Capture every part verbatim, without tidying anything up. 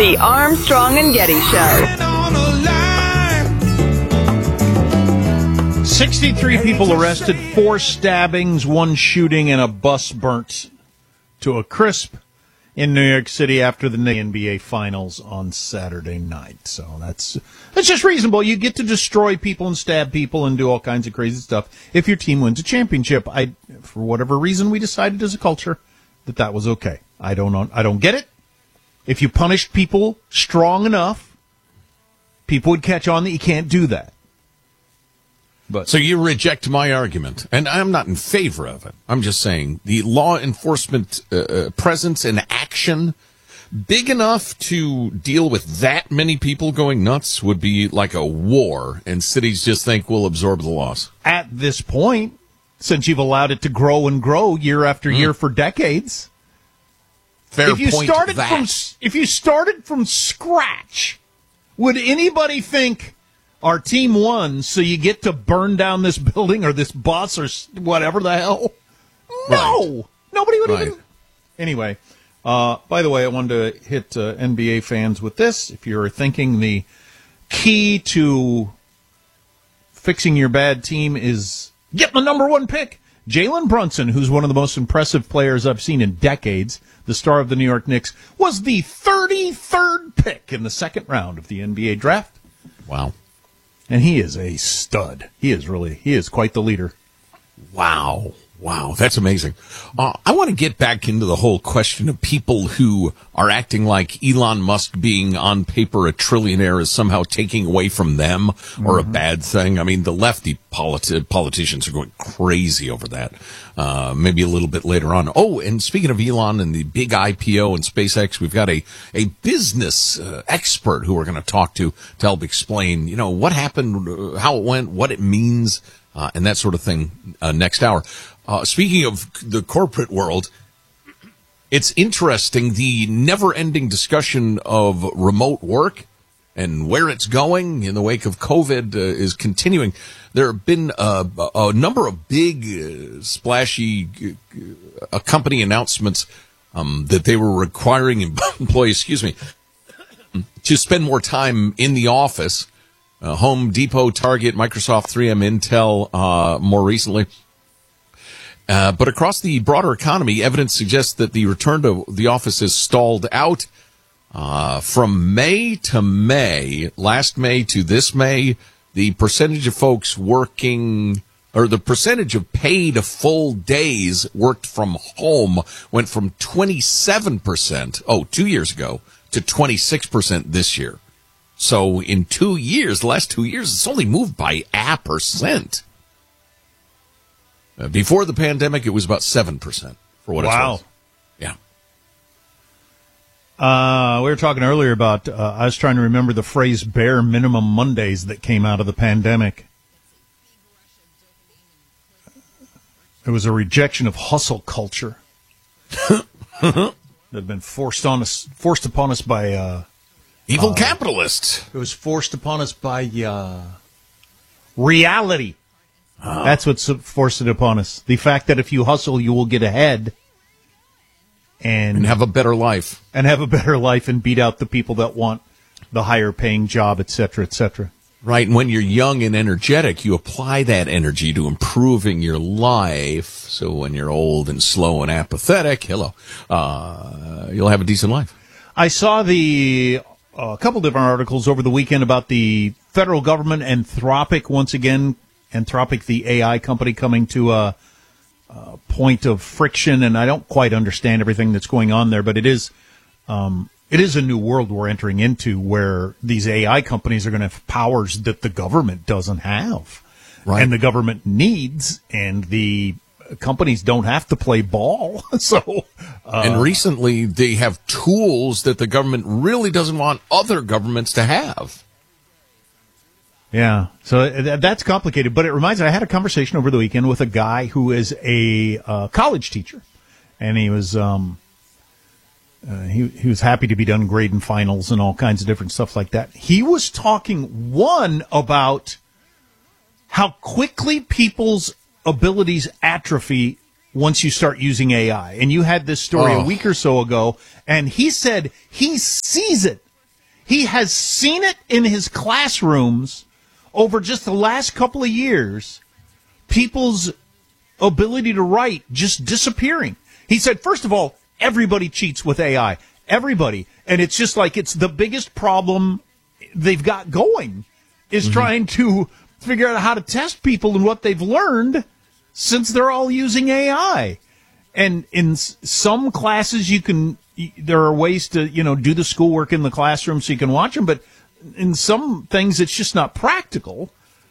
The Armstrong and Getty Show. sixty-three people arrested, four stabbings, one shooting, and a bus burnt to a crisp in New York City after the N B A Finals on Saturday night. So that's that's just reasonable. You get to destroy people and stab people and do all kinds of crazy stuff if your team wins a championship. I, for whatever reason, we decided as a culture that that was okay. I don't know, I don't get it. If you punished people strong enough, people would catch on that you can't do that. But so you reject my argument, and I'm not in favor of it. I'm just saying the law enforcement uh, presence and action big enough to deal with that many people going nuts would be like a war, and cities just think we'll absorb the loss. At this point, since you've allowed it to grow and grow year after mm. year for decades, fair if you point started that. from if you started from scratch, would anybody think our team won, so you get to burn down this building or this bus or whatever the hell? No. Right. Nobody would right. even... Anyway, uh, by the way, I wanted to hit uh, N B A fans with this. If you're thinking the key to fixing your bad team is getting the number one pick, Jalen Brunson, who's one of the most impressive players I've seen in decades, the star of the New York Knicks, was the thirty-third pick in the second round of the N B A draft. Wow. And he is a stud. He is really, he is quite the leader. Wow. Wow. That's amazing. Uh, I want to get back into the whole question of people who are acting like Elon Musk being on paper a trillionaire is somehow taking away from them mm-hmm. or a bad thing. I mean, the lefty politi- politicians are going crazy over that. Uh, maybe a little bit later on. Oh, and speaking of Elon and the big I P O and SpaceX, we've got a, a business uh, expert who we're going to talk to to help explain, you know, what happened, uh, how it went, what it means, uh, and that sort of thing uh, next hour. Uh, speaking of the corporate world, it's interesting, the never-ending discussion of remote work and where it's going in the wake of COVID uh, is continuing. There have been uh, a number of big, uh, splashy uh, company announcements um, that they were requiring employees, excuse me, to spend more time in the office. Uh, Home Depot, Target, Microsoft, three M, Intel, uh, more recently. Uh, but across the broader economy, evidence suggests that the return to the office is stalled out. Uh, from May to May, last May to this May, the percentage of folks working, or the percentage of paid full days worked from home went from twenty-seven percent, oh, two years ago, to twenty-six percent this year. So in two years, the last two years, it's only moved by a percent. Uh, before the pandemic, it was about seven percent for what wow. it's worth. Yeah. Uh, we were talking earlier about, uh, I was trying to remember the phrase bare minimum Mondays that came out of the pandemic. It was a rejection of hustle culture that had been forced on us, forced upon us by uh, evil uh, capitalists. It was forced upon us by uh, reality. Oh. That's what's forced it upon us. The fact that if you hustle, you will get ahead. And, and have a better life. And have a better life and beat out the people that want the higher paying job, et cetera, et cetera. Right. And when you're young and energetic, you apply that energy to improving your life. So when you're old and slow and apathetic, hello, uh, you'll have a decent life. I saw the a uh, couple different articles over the weekend about the federal government, Anthropic, once again, Anthropic, the A I company, coming to a, a point of friction, and I don't quite understand everything that's going on there, but it is um, it is a new world we're entering into where these A I companies are going to have powers that the government doesn't have, right. and the government needs, and the companies don't have to play ball. so, uh, and recently they have tools that the government really doesn't want other governments to have. Yeah, so th- that's complicated, but it reminds me, I had a conversation over the weekend with a guy who is a uh, college teacher, and he was um, uh, he he was happy to be done grading finals and all kinds of different stuff like that. He was talking, one, about how quickly people's abilities atrophy once you start using A I, and you had this story oh. a week or so ago, and he said he sees it He has seen it in his classrooms over just the last couple of years, people's ability to write just disappearing. He said, first of all, everybody cheats with A I. Everybody. And it's just like it's the biggest problem they've got going is mm-hmm. trying to figure out how to test people and what they've learned since they're all using A I. And in some classes, you can, there are ways to, you know, do the schoolwork in the classroom so you can watch them. But in some things, it's just not practical.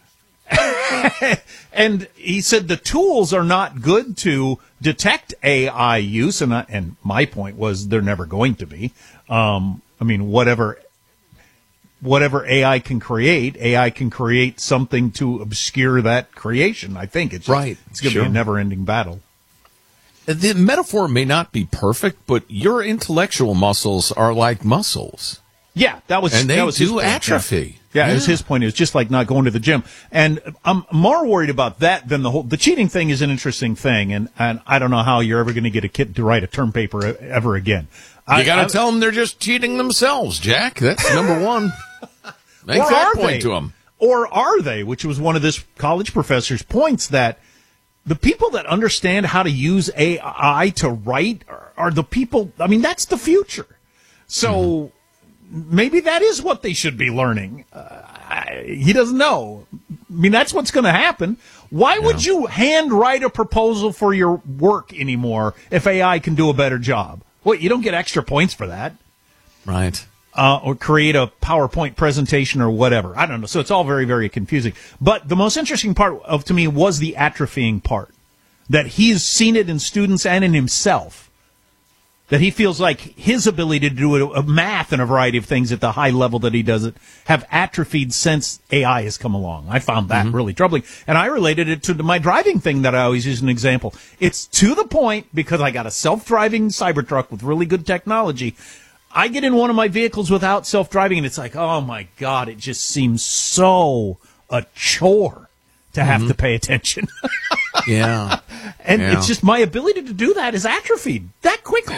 And he said the tools are not good to detect A I use. And I, and my point was they're never going to be. Um, I mean, whatever, whatever A I can create, A I can create something to obscure that creation. I think it's just, right. It's going to sure. be a never ending battle. The metaphor may not be perfect, but your intellectual muscles are like muscles. Yeah, that was and they that was do his atrophy. Yeah, yeah. it was his point. It was just like not going to the gym. And I'm more worried about that than the whole. The cheating thing is an interesting thing, and, and I don't know how you're ever going to get a kid to write a term paper ever again. You got to tell them they're just cheating themselves, Jack. That's number one. Make that point they? to them. Or are they? Which was one of this college professor's points that the people that understand how to use A I to write are, are the people. I mean, that's the future. So. Mm-hmm. Maybe that is what they should be learning. Uh, I, he doesn't know. I mean, that's what's going to happen. Why yeah. would you hand write a proposal for your work anymore if A I can do a better job? Well, you don't get extra points for that. Right. Uh, or create a PowerPoint presentation or whatever. I don't know. So it's all very, very confusing. But the most interesting part of to me was the atrophying part. That he's seen it in students and in himself. That he feels like his ability to do a, a math and a variety of things at the high level that he does it have atrophied since A I has come along. I found that mm-hmm. really troubling. And I related it to my driving thing that I always use as an example. It's to the point because I got a self-driving Cybertruck with really good technology. I get in one of my vehicles without self-driving and it's like, oh my God, it just seems so a chore to have mm-hmm. to pay attention. yeah. And yeah. it's just my ability to do that is atrophied that quickly.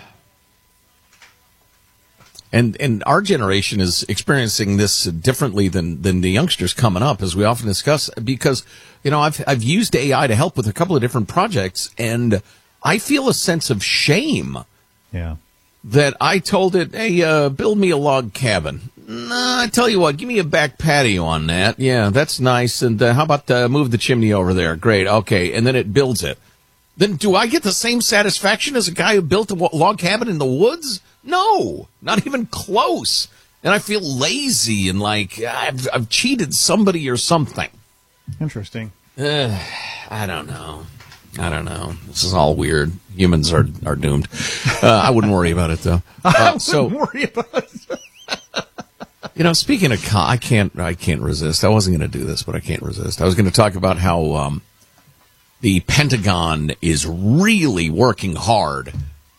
And and our generation is experiencing this differently than, than the youngsters coming up, as we often discuss, because, you know, I've I've used A I to help with a couple of different projects, and I feel a sense of shame. Yeah. That I told it, hey, uh, build me a log cabin. Nah, I tell you what, give me a back patio on that. Yeah, that's nice. And uh, how about uh, move the chimney over there? Great, okay. And then it builds it. Then do I get the same satisfaction as a guy who built a log cabin in the woods? No, not even close. And I feel lazy and like I've, I've cheated somebody or something. Interesting. Uh, I don't know. I don't know. This is all weird. Humans are are doomed. Uh, I wouldn't worry about it though. Uh, I wouldn't so, worry about it. You know, speaking of, con- I can't, I can't resist. I wasn't going to do this, but I can't resist. I was going to talk about how um, the Pentagon is really working hard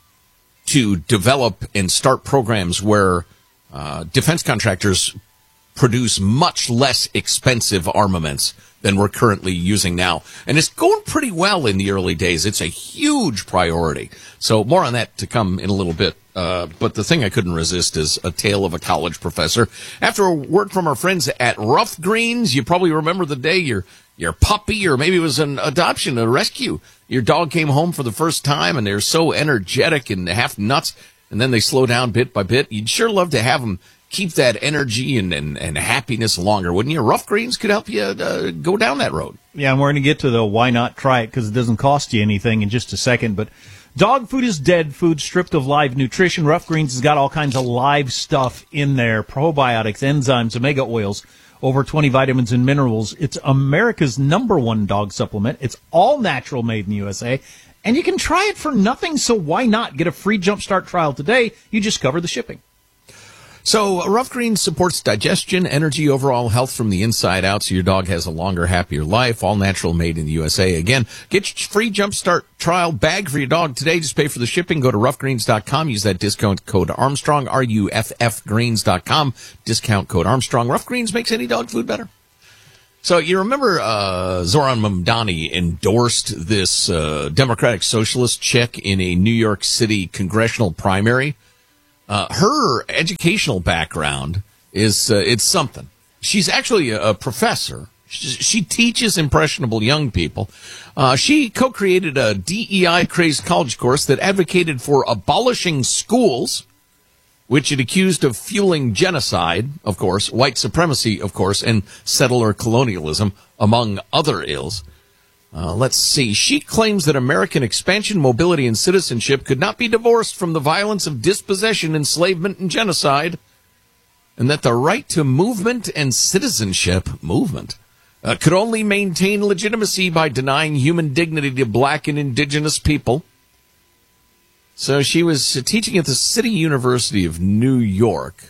to develop and start programs where uh, defense contractors produce much less expensive armaments than we're currently using now. And it's going pretty well in the early days. It's a huge priority. So more on that to come in a little bit. Uh, but the thing I couldn't resist is a tale of a college professor. After a word from our friends at Rough Greens, you probably remember the day your your puppy, or maybe it was an adoption, a rescue, your dog came home for the first time, and they're so energetic and half nuts, and then they slow down bit by bit. You'd sure love to have them keep that energy and, and, and happiness longer, wouldn't you? Rough Greens could help you uh, go down that road. Yeah, and we're going to get to the why not try it, because it doesn't cost you anything in just a second, but dog food is dead food, stripped of live nutrition. Rough Greens has got all kinds of live stuff in there, probiotics, enzymes, omega oils, over twenty vitamins and minerals. It's America's number one dog supplement. It's all natural, made in the U S A, and you can try it for nothing, so why not? Get a free Jumpstart trial today. You just cover the shipping. So uh, Rough Greens supports digestion, energy, overall health from the inside out, so your dog has a longer, happier life. All natural, made in the U S A. Again, get your free Jumpstart trial bag for your dog today. Just pay for the shipping. Go to rough greens dot com. Use that discount code Armstrong, R U F F greens dot com. Discount code Armstrong. Rough Greens makes any dog food better. So you remember uh, Zoran Mamdani endorsed this uh, Democratic Socialist chick in a New York City congressional primary? Uh, her educational background is uh, it's something. She's actually a, a professor. She, she teaches impressionable young people. Uh, she co-created a D E I-crazed college course that advocated for abolishing schools, which it accused of fueling genocide, of course, white supremacy, of course, and settler colonialism, among other ills. Uh, let's see. She claims that American expansion, mobility, and citizenship could not be divorced from the violence of dispossession, enslavement, and genocide, and that the right to movement and citizenship, movement, uh, could only maintain legitimacy by denying human dignity to black and indigenous people. So she was teaching at the City University of New York.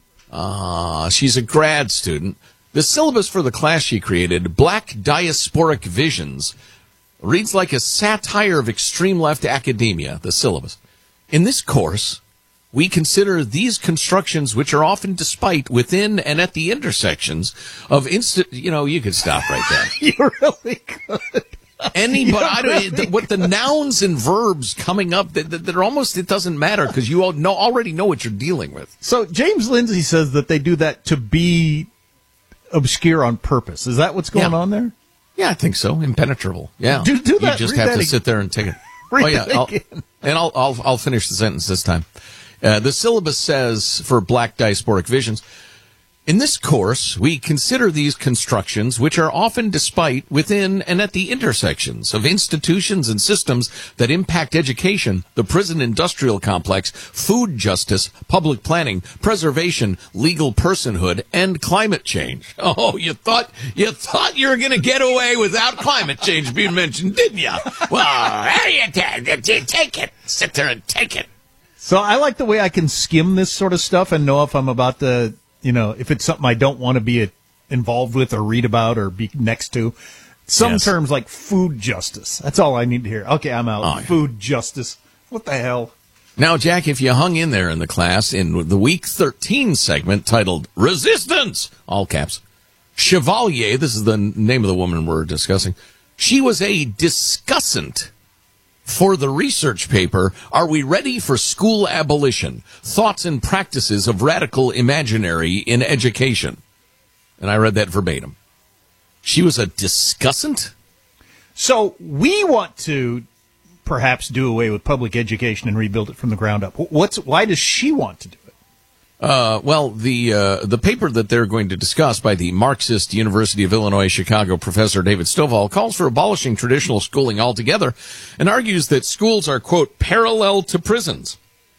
Uh, she's a grad student. The syllabus for the class she created, Black Diasporic Visions, reads like a satire of extreme left academia, the syllabus. In this course, we consider these constructions, which are often despite within and at the intersections of instant. You know, you could stop right there. You're really good. Anybody, I don't, the, what the nouns and verbs coming up that, that, that are almost, it doesn't matter because you all know, already know what you're dealing with. So James Lindsay says that they do that to be obscure on purpose. Is that what's going Yeah. on there? Yeah, I think so. Impenetrable. Yeah. Do- do that. You just Read have that to ag- sit there and take it. Read oh yeah, that I'll, again. and I'll I'll I'll finish the sentence this time. Uh, the syllabus says for Black Diasporic Visions, in this course, we consider these constructions, which are often despite within and at the intersections of institutions and systems that impact education, the prison industrial complex, food justice, public planning, preservation, legal personhood, and climate change. Oh, you thought you thought you were going to get away without climate change being mentioned, didn't you? Well, there you t- take it. Sit there and take it. So I like the way I can skim this sort of stuff and know if I'm about to, you know, if it's something I don't want to be a, involved with or read about or be next to. Some Yes. terms like food justice. That's all I need to hear. Okay, I'm out. Oh, yeah. Food justice. What the hell? Now, Jack, if you hung in there in the class in the week thirteen segment titled Resistance, all caps, Chevalier, this is the name of the woman we're discussing, she was a discussant for the research paper, Are We Ready for School Abolition? Thoughts and Practices of Radical Imaginary in Education. And I read that verbatim. She was a discussant? So we want to perhaps do away with public education and rebuild it from the ground up. What's why does she want to do it? Uh, well, the uh, the paper that they're going to discuss by the Marxist University of Illinois Chicago professor David Stovall calls for abolishing traditional schooling altogether and argues that schools are, quote, parallel to prisons.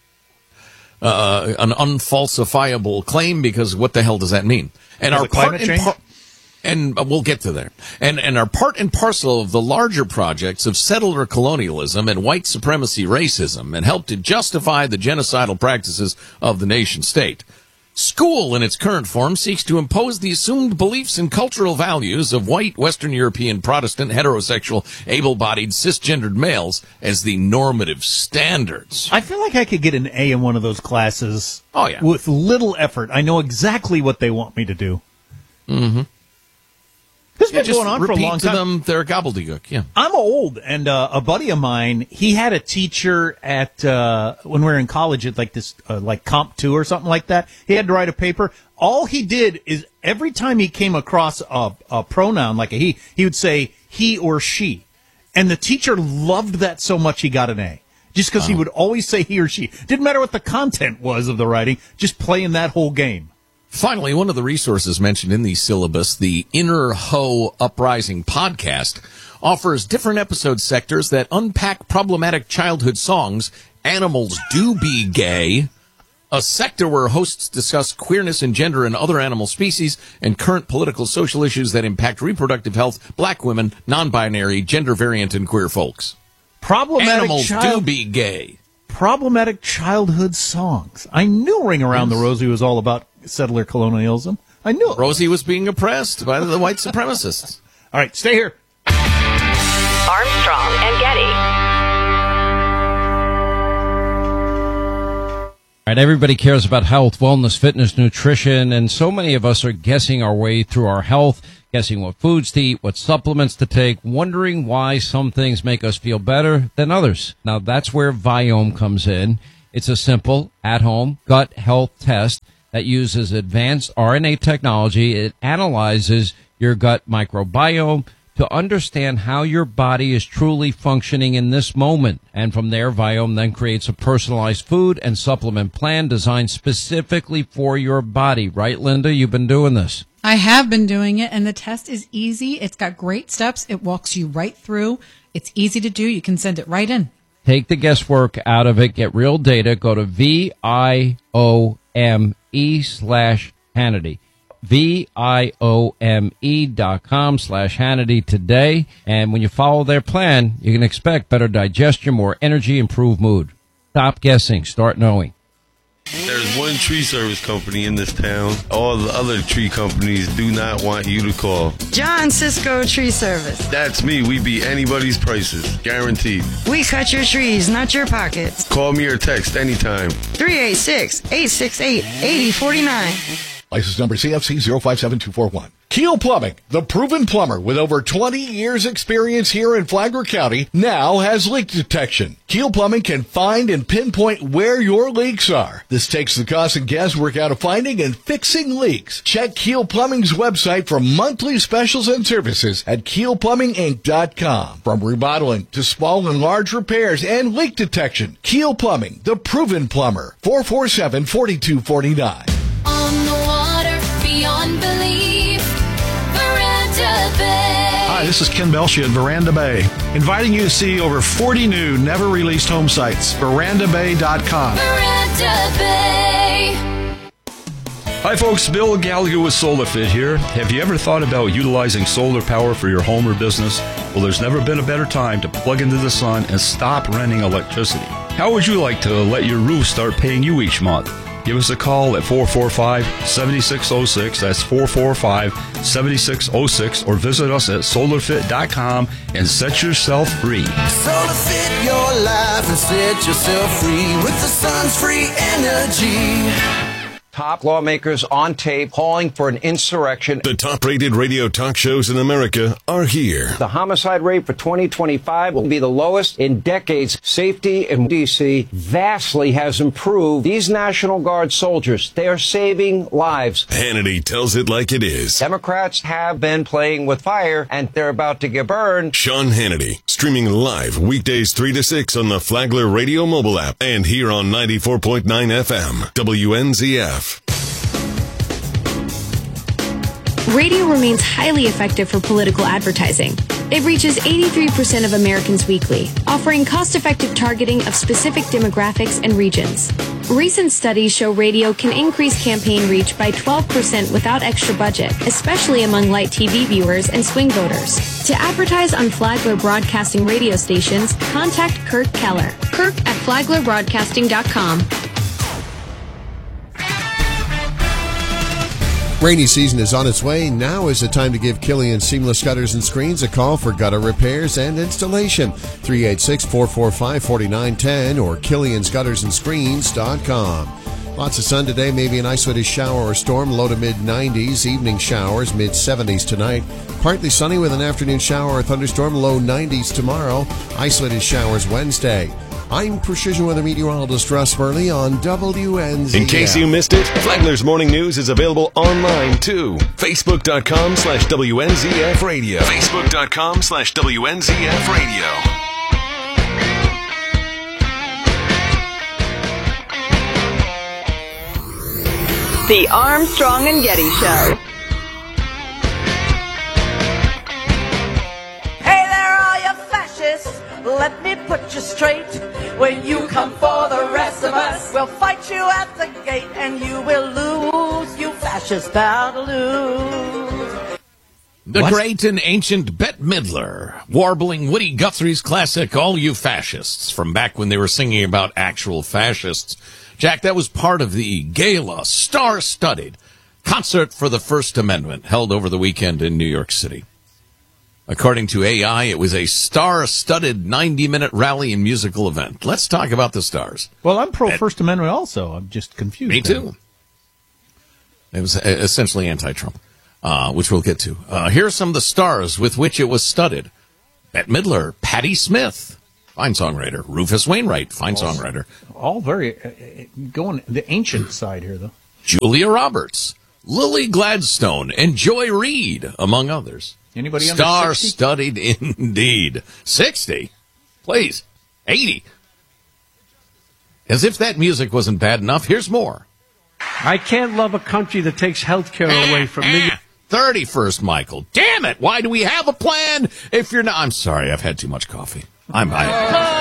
Uh, an unfalsifiable claim because what the hell does that mean? And Is our it climate part and change? par- and uh, we'll get to there. And and are part and parcel of the larger projects of settler colonialism and white supremacy racism and help to justify the genocidal practices of the nation state. School, in its current form, seeks to impose the assumed beliefs and cultural values of white, Western European, Protestant, heterosexual, able-bodied, cisgendered males as the normative standards. I feel like I could get an A in one of those classes. Oh, yeah. With little effort. I know exactly what they want me to do. Mm-hmm. This has Yeah, been just going on for a repeat long to time. them their gobbledygook, yeah. I'm old, and uh, a buddy of mine, he had a teacher at uh, when we were in college at like this, uh, like Comp two or something like that. He had to write a paper. All he did is every time he came across a, a pronoun like a he, he would say he or she, and the teacher loved that so much he got an A. Just because he would always say he or she. Didn't matter what the content was of the writing, just playing that whole game. Finally, one of the resources mentioned in the syllabus, the Inner Ho Uprising podcast, offers different episode sectors that unpack problematic childhood songs, Animals Do Be Gay, a sector where hosts discuss queerness and gender in other animal species, and current political social issues that impact reproductive health, black women, non-binary, gender variant, and queer folks. Problematic Animals child- Do Be Gay. Problematic childhood songs. I knew Ring Around the Rosie was all about settler colonialism. I knew it. Rosie was being oppressed by the white supremacists. All right, stay here. Armstrong and Getty. All right, everybody cares about health, wellness, fitness, nutrition, and so many of us are guessing our way through our health, guessing what foods to eat, what supplements to take, wondering why some things make us feel better than others. Now, that's where Viome comes in. It's a simple, at-home gut health test that uses advanced R N A technology. It analyzes your gut microbiome to understand how your body is truly functioning in this moment. And from there, Viome then creates a personalized food and supplement plan designed specifically for your body. Right, Linda? You've been doing this. I have been doing it, and the test is easy. It's got great steps. It walks you right through. It's easy to do. You can send it right in. Take the guesswork out of it. Get real data. Go to V I O M E slash Hannity. V-I-O-M-E dot com slash Hannity today. And when you follow their plan, you can expect better digestion, more energy, improved mood. Stop guessing. Start knowing. There's one tree service company in this town. All the other tree companies do not want you to call. John Cisco Tree Service. That's me. We beat anybody's prices. Guaranteed. We cut your trees, not your pockets. Call me or text anytime. three eight six, eight six eight, eight zero four nine. License number C F C zero five seven two four one. Keel Plumbing, the proven plumber with over twenty years experience here in Flagler County, now has leak detection. Keel Plumbing can find and pinpoint where your leaks are. This takes the cost and guesswork out of finding and fixing leaks. Check Keel Plumbing's website for monthly specials and services at keel plumbing inc dot com. From remodeling to small and large repairs and leak detection, Keel Plumbing, the proven plumber, four four seven, four two four nine. On the water, beyond belief, Veranda Bay. Hi, this is Ken Belshie at Veranda Bay, inviting you to see over forty new never-released home sites. veranda bay dot com. Veranda Bay. Hi folks, Bill Gallagher with SolarFit here. Have you ever thought about utilizing solar power for your home or business? Well, there's never been a better time to plug into the sun and stop renting electricity. How would you like to let your roof start paying you each month? Give us a call at four four five, seven six zero six. That's four four five, seven six zero six. Or visit us at solar fit dot com and set yourself free. SolarFit your life and set yourself free with the sun's free energy. Top lawmakers on tape calling for an insurrection. The top-rated radio talk shows in America are here. The homicide rate for twenty twenty-five will be the lowest in decades. Safety in D C vastly has improved. These National Guard soldiers, they are saving lives. Hannity tells it like it is. Democrats have been playing with fire, and they're about to get burned. Sean Hannity, streaming live weekdays three to six on the Flagler Radio mobile app and here on ninety-four point nine F M, W N Z F. Radio remains highly effective for political advertising. It reaches eighty-three percent of Americans weekly, offering cost-effective targeting of specific demographics and regions. Recent studies show radio can increase campaign reach by twelve percent without extra budget, especially among light T V viewers and swing voters. To advertise on Flagler Broadcasting radio stations, contact Kirk Keller. Kirk at flagler broadcasting dot com. Rainy season is on its way. Now is the time to give Killian Seamless Gutters and Screens a call for gutter repairs and installation. three eight six, four four five, four nine one zero or killians gutters and screens dot com. Lots of sun today, maybe an isolated shower or storm, low to mid nineties. Evening showers, mid seventies tonight. Partly sunny with an afternoon shower or thunderstorm, low nineties tomorrow. Isolated showers Wednesday. I'm Precision Weather Meteorologist Russ Burley on W N Z F. In case you missed it, Flagler's Morning News is available online too. Facebook dot com slash W N Z F Radio. Facebook dot com slash W N Z F Radio. The Armstrong and Getty Show. Hey there, all you fascists. Let me put you straight. When you come for the rest of us, we'll fight you at the gate, and you will lose. You fascists bound to lose. The What? great and ancient Bette Midler, warbling Woody Guthrie's classic, All You Fascists, from back when they were singing about actual fascists. Jack, that was part of the gala, star-studded concert for the First Amendment held over the weekend in New York City. According to A I, it was a star-studded ninety-minute rally and musical event. Let's talk about the stars. Well, I'm pro-First Amendment also. I'm just confused. Me too. It was essentially anti-Trump, uh, which we'll get to. Uh, here are some of the stars with which it was studded. Bette Midler, Patti Smith, fine songwriter. Rufus Wainwright, fine Also, songwriter. all very uh, going the ancient side here, though. Julia Roberts, Lily Gladstone, and Joy Reid, among others. Anybody under sixty? Star-studded indeed. sixty? Please. eighty. As if that music wasn't bad enough, here's more. I can't love a country that takes health care away from me. thirty-first, Michael. Damn it! Why do we have a plan if you're not... I'm sorry, I've had too much coffee. I'm... I,